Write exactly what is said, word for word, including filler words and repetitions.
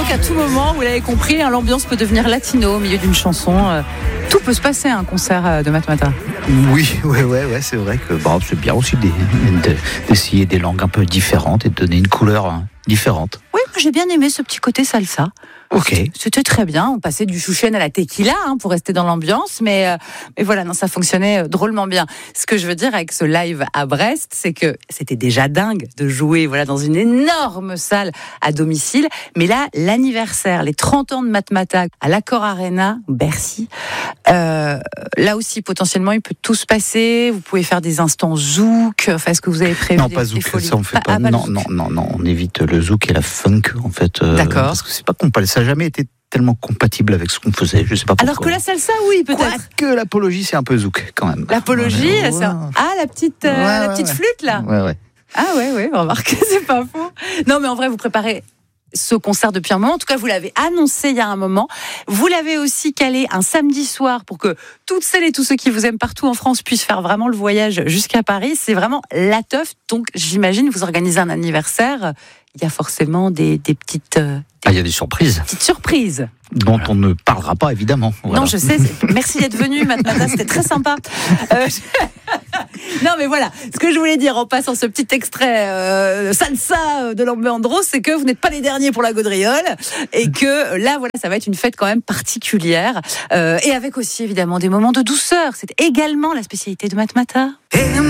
qu'à tout moment, vous l'avez compris, hein, l'ambiance peut devenir latino au milieu d'une chanson. Euh, tout peut se passer à un concert de Matmatah. Oui, ouais, ouais, ouais, c'est vrai que bon, c'est bien aussi de, de, d'essayer des langues un peu différentes et de donner une couleur hein, différente. Oui, moi j'ai bien aimé ce petit côté salsa. Ok. C'était, c'était très bien. On passait du chouchen à la tequila hein, pour rester dans l'ambiance, mais, euh, mais voilà, non, ça fonctionnait euh, drôlement bien. Ce que je veux dire avec ce live à Brest, c'est que c'était déjà dingue de jouer voilà dans une énorme salle à domicile, mais là, l'anniversaire, les trente ans de Matmatah à l'Accor Arena, Bercy, euh, là aussi potentiellement il peut tout se passer. Vous pouvez faire des instants zouk. Enfin, est-ce que vous avez prévu Non, des, pas des zouk, folies ça on fait Ah, pas. ah, pas non, le non, zouk. non, non, on évite le zouk et la funk en fait. Euh, D'accord. Parce que c'est pas compatible. Ça n'a jamais été tellement compatible avec ce qu'on faisait. Je sais pas pourquoi. Alors que la salsa, oui, peut-être. Que l'apologie, c'est un peu zouk quand même. L'apologie, Ouais, c'est un... ah la petite, euh, ouais, la ouais, petite ouais. flûte là. Ouais, ouais. Ah ouais, ouais, remarquez, c'est pas faux. Non, mais en vrai, vous préparez ce concert depuis un moment. En tout cas, vous l'avez annoncé il y a un moment. Vous l'avez aussi calé un samedi soir pour que toutes celles et tous ceux qui vous aiment partout en France puissent faire vraiment le voyage jusqu'à Paris. C'est vraiment la teuf. Donc, j'imagine, vous organisez un anniversaire. Il y a forcément des, des petites... Euh, Ah, il y a des surprises. Petites surprises. Dont voilà. on ne parlera pas, évidemment. Voilà. Non, je sais. Merci d'être venu, Matmatah. C'était très sympa. Euh, je... Non, mais voilà. Ce que je voulais dire en passant ce petit extrait euh, salsa de Lambé-Andros, c'est que vous n'êtes pas les derniers pour la gaudriole et que là, voilà, ça va être une fête quand même particulière euh, et avec aussi évidemment des moments de douceur. C'est également la spécialité de Matmatah.